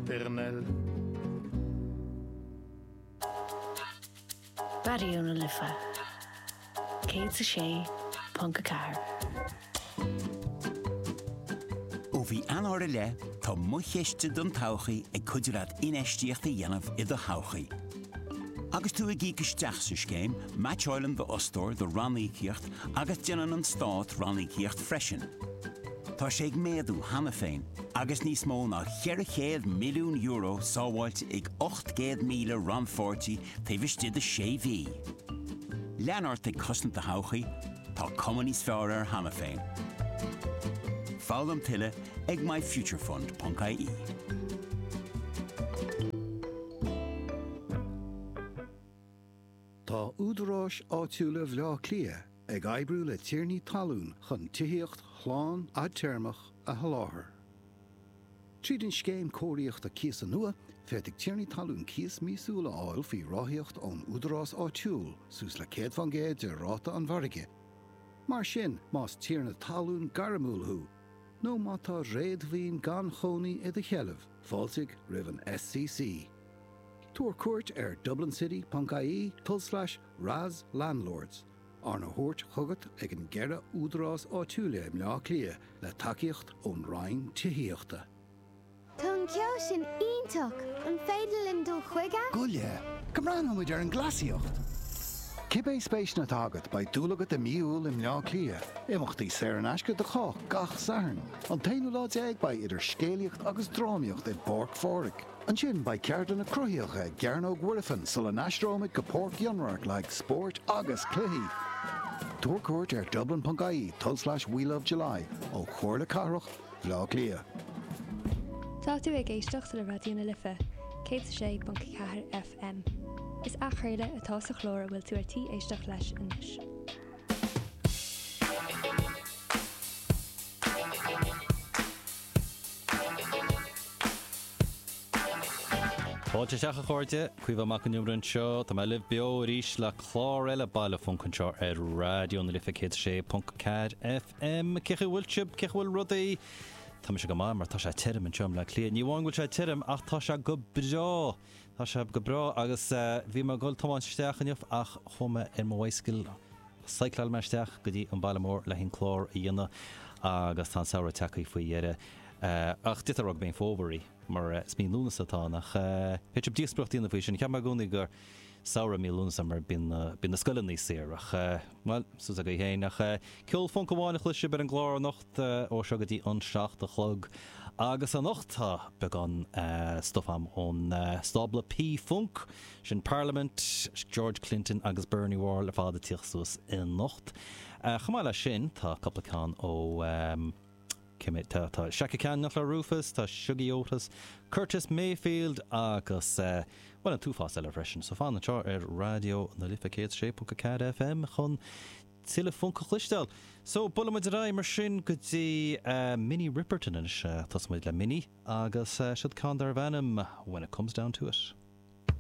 maternelle. Radio na Lifa. Céad sa sé, Ponca Car. Ó bhí anóra le, tá muchéiste don tauchaí ag cuidirad inéistíochta dhéanamh i do tauchaí. Agus tú ag gígus teach sa scéim, Match Island the Ostor, the Rannícíocht, agus déanann an stát Rannícíocht freisin. Tá sé ag méadú hana féin, agus níos mó ná 400 milliún euro sábháilte ag 800,000 ranfortí taobhiste de sé bhí. Leanart ag cosnta tauchaí, tá cumann níos fearr ar hana féin. Fálam tuile ag myfuturefund.ie. Tá údarás áitiúla bhleá clia ag oibriú le tíornaí talún chun tithaíocht chláán a teirmach a haláthair. Tríd an scéim cóiríocht a cíos an nua, féit ag tíornaí talún cíos míosúla áil faoi ráthíocht ón údarás áitiúil sús le céad fan géad de ráta an bharige. Mar sin más tíorna talún garamúlthú, nó má tá réadmhíon gan chonaí i do chealamh, fáilsigh roimh an SCC. Tuair cuairt ar dublincity.ie/Raz Landlords. Arna Hort chugat ag an gceithre údarás áitiúla im leá clia le takeíocht ón Rhein tithaíochta. Tá an ceol sin ionteach an féidirlinn dul chuige? Goile, cumrán muid ar an glasiocht. Cibé spéis na tágad ba dúlagat a míúil im leá clia. Imachtaí sé an eisce de chá gach sairn. An tainú lá ag ba idir scéalaocht agus drámaíocht i Borg Fóric. An sin ba ceardan na cruthíocha Gearnog Wirrifan sul an aistrómid go Port Gionrach like sport agus cluichí. Tuair cuairt ar dublin.ie/We Love July ó chuir le carach bhleá clia. Tá tú ag éisteach sa le radio na Lifa, céad sa sé Ponca Car FM. Is a chuirle atá sa chlór bhfuil tú ar tí éisteach leis inis. Báilte seach a chuirte, chuomh amach an numran seo, tá mai libh beo ríis le chlár eile bailile fón conseir ar radio na Lifa céad sé Ponca Car FM. Cecha bhfuil sib, cecha bhfuil rudaí. Tá me se go má mar tá sé tirim an teom le clíad. Ní bháin bhfuil sé tirim ach tá sé go brá. Tá sé go brá agus bhí mar gol tomáin steach aniuh ach chuma ar mhaiscil cycleal meisteach go dtí an bailmór le hinn chlár i dhéanana agus tá saoire tecaí faoi dheire. Ach dit arag ben fóbarí mar smín lúnas atá nach pitch díosprochtína faoi sin ceap mar gúnaí gur saoire mí lúnas mar bin na scoilean níos séir ach well sus a go héin nach ceol fón goháinna chluise ber an glár nocht ó seo go dtí an seach a chlog agus an nochtá began stofam ón stabla P-Funk sin Parliament George Clinton agus Bernie Wall le fáda tíochsús in nocht. Chamáile sin tá coplacán ó tá Shaka Khan nach le Rufus, tá Shuggy Otis, Curtis Mayfield agus an túfá eile freisin. So fáin an ar radio na Lifa céad sé Ponca Car FM chun tíle funca chluisteáil. So bula muid rá mar sin go dtí Minnie Riperton is tasmuid le Minnie agus siad cá dar bhenim when it comes down to it.